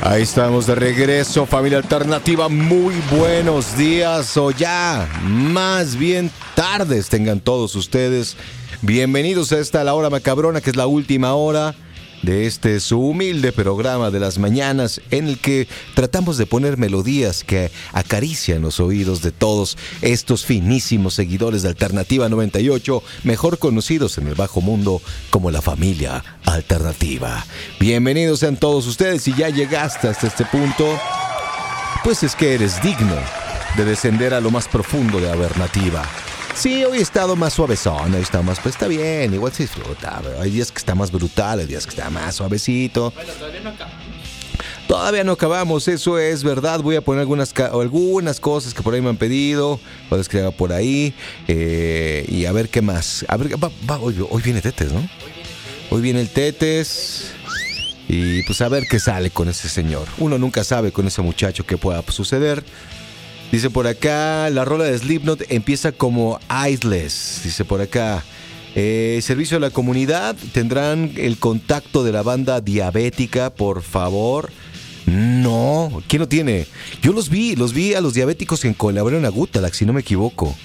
Ahí estamos de regreso, familia alternativa. Muy buenos días, o ya más bien tardes tengan todos ustedes. Bienvenidos a esta La Hora Macabrona, que es la última hora de este su humilde programa de las mañanas, en el que tratamos de poner melodías que acarician los oídos de todos estos finísimos seguidores de Alternativa 98, mejor conocidos en el bajo mundo como la familia alternativa. Bienvenidos sean todos ustedes. Si ya llegaste hasta este punto, pues es que eres digno de descender a lo más profundo de Alternativa. Sí, hoy he estado más suavezón, hoy está más, pues está bien, igual se disfruta. Hay días que está más brutal, hay días que está más suavecito. Bueno, todavía no acabamos. Todavía no acabamos, eso es verdad. Voy a poner algunas cosas que por ahí me han pedido, puedes que haga por ahí, y a ver qué más. A ver, hoy viene Tetes, ¿no? Hoy viene el Tetes. Y pues a ver qué sale con ese señor. Uno nunca sabe con ese muchacho qué pueda suceder. Dice por acá, la rola de Slipknot empieza como Iceless. Dice por acá, servicio a la comunidad, ¿tendrán el contacto de la banda Diabética, por favor? No, ¿quién lo tiene? Yo los vi a los diabéticos en colaboraron a Gutalax, si no me equivoco.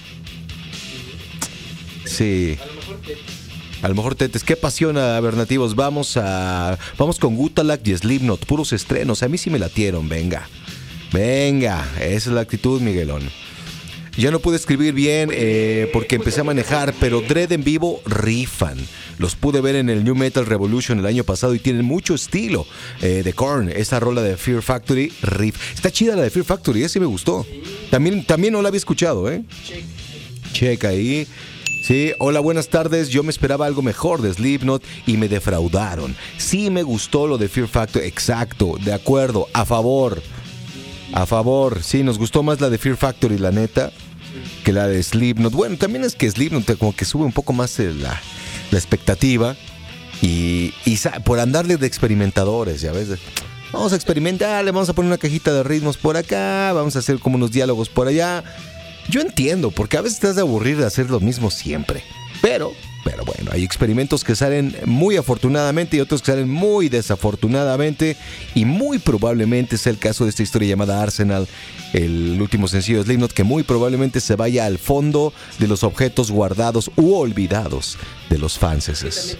Sí. A lo mejor Tetes, qué pasión, Abernativos. Vamos con Gutalax y Slipknot, puros estrenos. A mí sí me latieron, venga, esa es la actitud, Miguelón. Ya no pude escribir bien porque empecé a manejar, pero Dread en vivo rifan. Los pude ver en el New Metal Revolution el año pasado y tienen mucho estilo. De Korn, esa rola de Fear Factory, riff. Está chida la de Fear Factory, esa sí me gustó. También no la había escuchado, Checa ahí. Sí, hola, buenas tardes. Yo me esperaba algo mejor de Slipknot y me defraudaron. Sí me gustó lo de Fear Factory, exacto, de acuerdo, a favor, sí, nos gustó más la de Fear Factory, la neta, que la de Slipknot. Bueno, también es que Slipknot como que sube un poco más la expectativa y por andarle de experimentadores, ya ves. Vamos a experimentar, le vamos a poner una cajita de ritmos por acá, vamos a hacer como unos diálogos por allá. Yo entiendo, porque a veces te has de aburrir de hacer lo mismo siempre, pero bueno, hay experimentos que salen muy afortunadamente y otros que salen muy desafortunadamente, y muy probablemente es el caso de esta historia llamada Arsenal, el último sencillo de Slipknot, que muy probablemente se vaya al fondo de los objetos guardados u olvidados de los fans. Es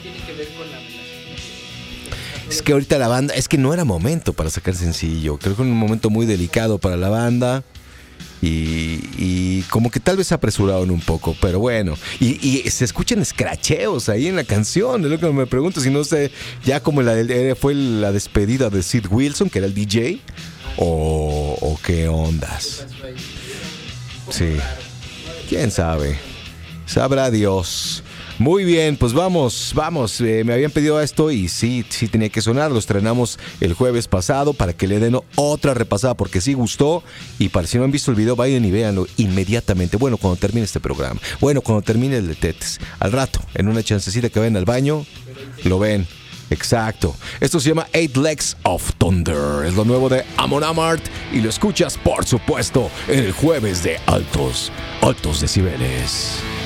que ahorita la banda, es que no era momento para sacar sencillo, creo que era un momento muy delicado para la banda. Y como que tal vez se apresuraron un poco, pero bueno. Y se escuchan escracheos ahí en la canción. Es lo que me pregunto, si no sé, ya como fue la despedida de Sid Wilson, que era el DJ, o qué ondas. Sí, quién sabe. Sabrá Dios. Muy bien, pues vamos, me habían pedido esto y sí tenía que sonar, lo estrenamos el jueves pasado para que le den otra repasada porque sí gustó, y para si no han visto el video vayan y véanlo inmediatamente, cuando termine este programa, cuando termine el de Tetes, al rato, en una chancecita que vayan al baño, lo ven. Exacto, esto se llama Eight Legs of Thunder, es lo nuevo de Amon Amarth y lo escuchas por supuesto en el jueves de Altos Decibeles.